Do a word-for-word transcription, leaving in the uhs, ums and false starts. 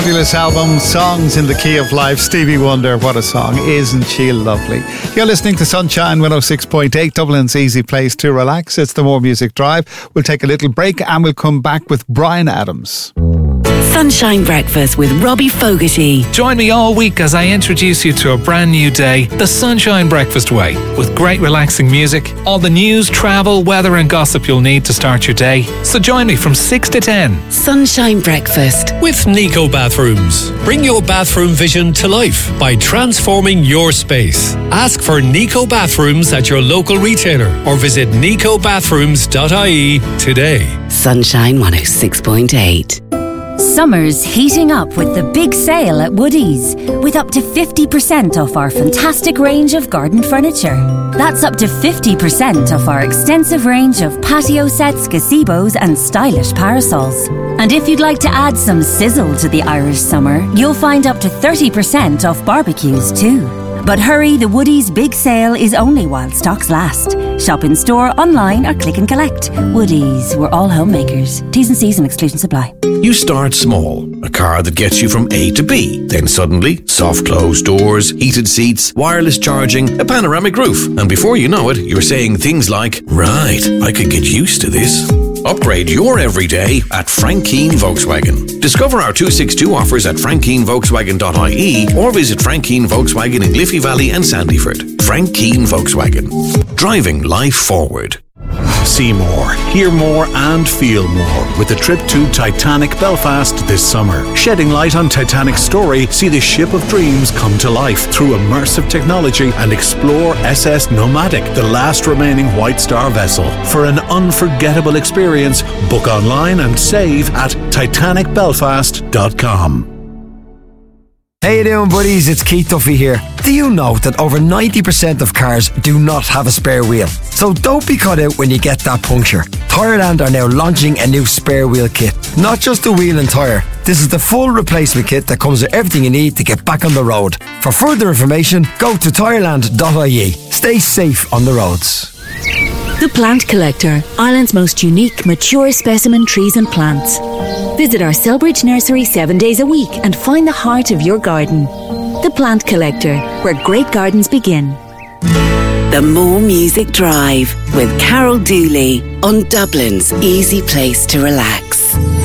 Fabulous album, Songs in the Key of Life. Stevie Wonder, what a song. Isn't she lovely? You're listening to Sunshine one oh six point eight, Dublin's easy place to relax. It's the More Music Drive. We'll take a little break and we'll come back with Brian Adams. Sunshine Breakfast with Robbie Fogarty. Join me all week as I introduce you to a brand new day, the Sunshine Breakfast way, with great relaxing music, all the news, travel, weather and gossip you'll need to start your day. So join me from six to ten. Sunshine Breakfast with Nico Bathrooms. Bring your bathroom vision to life by transforming your space. Ask for Nico Bathrooms at your local retailer or visit nico bathrooms dot I E today. Sunshine one oh six point eight. Summer's heating up with the big sale at Woodies, with up to fifty percent off our fantastic range of garden furniture. That's up to fifty percent off our extensive range of patio sets, gazebos and stylish parasols. And if you'd like to add some sizzle to the Irish summer, you'll find up to thirty percent off barbecues too. But hurry, the Woodies big sale is only while stocks last. Shop in store, online or click and collect. Woodies, we're all homemakers. T's and C's and exclusions apply. You start small, a car that gets you from A to B. Then suddenly, soft closed doors, heated seats, wireless charging, a panoramic roof. And before you know it, you're saying things like, right, I could get used to this. Upgrade your everyday at Frank Keane Volkswagen. Discover our two sixty-two offers at frank keane volkswagen dot I E or visit Frank Keane Volkswagen in Liffey Valley and Sandyford. Frank Keane Volkswagen. Driving life forward. See more, hear more and feel more with the trip to Titanic Belfast this summer. Shedding light on Titanic's story, see the ship of dreams come to life through immersive technology and explore S S Nomadic, the last remaining White Star vessel. For an unforgettable experience, book online and save at titanic belfast dot com. How you doing, buddies? It's Keith Duffy here. Do you know that over ninety percent of cars do not have a spare wheel? So don't be caught out when you get that puncture. Tyreland are now launching a new spare wheel kit. Not just the wheel and tyre. This is the full replacement kit that comes with everything you need to get back on the road. For further information, go to tyreland dot I E. Stay safe on the roads. The Plant Collector, Ireland's most unique, mature specimen trees and plants. Visit our Selbridge nursery seven days a week and find the heart of your garden. The Plant Collector, where great gardens begin. The More Music Drive with Carol Dooley on Dublin's easy place to relax.